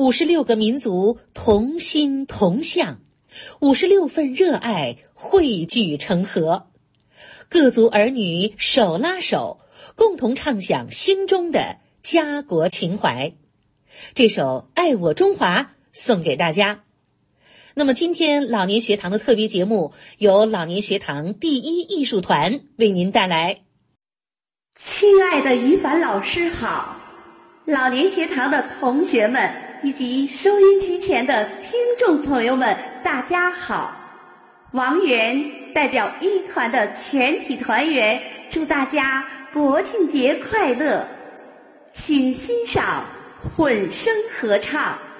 56个民族同心同向，56份热爱汇聚成河，各族儿女手拉手，共同唱响心中的家国情怀。这首《爱我中华》送给大家。那么今天老年学堂的特别节目由老年学堂第一艺术团为您带来。 亲爱的于凡老师好，老年学堂的同学们以及收音机前的听众朋友们大家好，王源代表一团的全体团员祝大家国庆节快乐，请欣赏混声合唱